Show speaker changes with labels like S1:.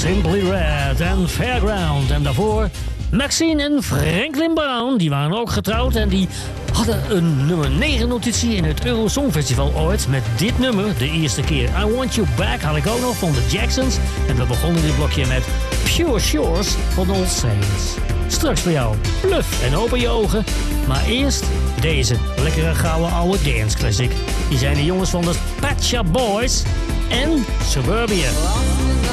S1: Simply Red en Fairground. En daarvoor Maxine en Franklin Brown. Die waren ook getrouwd en die hadden een nummer 9 notitie in het Eurosongfestival ooit. Met dit nummer, de eerste keer. I Want You Back had ik ook nog van de Jacksons. En we begonnen dit blokje met Pure Shores van Old Saints. Straks voor jou Bluff en Open Je Ogen. Maar eerst deze lekkere gouden oude dance classic. Die zijn de jongens van de Pet Shop Boys en Suburbia.